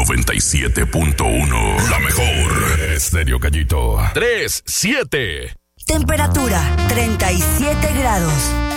97.1. La mejor. Estéreo Gallito. 3-7. Temperatura 37 grados.